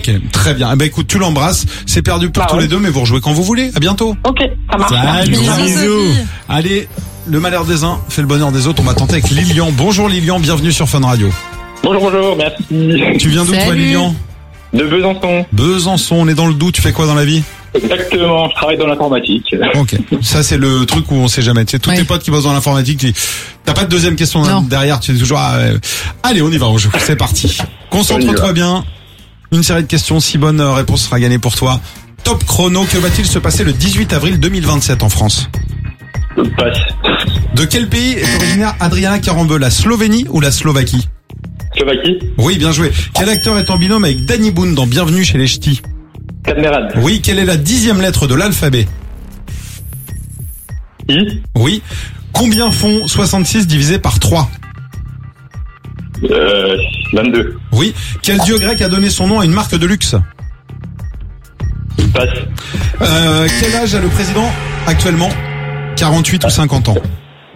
Ok, très bien. Eh ben écoute, tu l'embrasses. C'est perdu pour tous les deux, mais vous rejouez quand vous voulez. À bientôt. Ok, ça marche. Salut. Bisous. Allez, le malheur des uns fait le bonheur des autres. On va tenter avec Lilian. Bonjour Lilian, bienvenue sur Fun Radio. Bonjour, merci. Tu viens d'où toi Lilian? De Besançon. Besançon, on est dans le Doubs. Tu fais quoi dans la vie? Exactement, je travaille dans l'informatique. Ok, ça c'est le truc où on sait jamais. Tu sais, tous tes potes qui bossent dans l'informatique, t'as pas de deuxième question derrière. Tu es toujours. Allez, on y va, on joue. C'est parti. Concentre-toi bien. Une série de questions. Si bonne réponse sera gagnée pour toi. Top chrono. Que va-t-il se passer le 18 avril 2027 en France? Passe. De quel pays est originaire Adriana Carambeu? La Slovénie ou la Slovaquie? Slovaquie. Oui, bien joué. Quel acteur est en binôme avec Danny Boone dans Bienvenue chez les Ch'tis? Cadmerade. Oui, quelle est la 10e lettre de l'alphabet? I. Oui. Combien font 66 divisé par 3? 22. Oui. Quel dieu grec a donné son nom à une marque de luxe? Passe. Quel âge a le président actuellement? 48 ou 50 ans?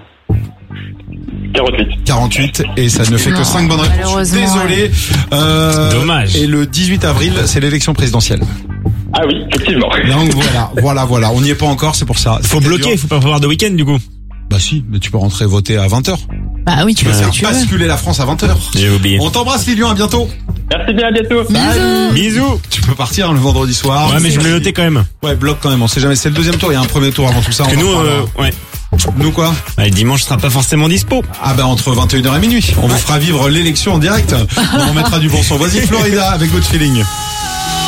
48. 48, et ça ne fait que 5 bonnes réponses. Désolé. Dommage. Et le 18 avril, c'est l'élection présidentielle. Ah oui, effectivement. Donc voilà. On n'y est pas encore, c'est pour ça. Faut bloquer, faut pas avoir de week-end du coup. Bah si, mais tu peux rentrer voter à 20h. Bah oui, tu peux faire basculer la France à 20h. J'ai oublié. On t'embrasse Lilian, à bientôt. Merci bien, à bientôt. Bisous. Tu peux partir le vendredi soir. Ouais, mais je vais le noter quand même. Ouais, bloc quand même, on sait jamais. C'est le deuxième tour, il y a un premier tour avant tout ça. Parce que nous, ouais. Nous quoi? Bah, dimanche sera pas forcément dispo. Ah bah entre 21h et minuit. On vous fera vivre l'élection en direct. On remettra du bon son. Vas-y Florida avec Good Feeling.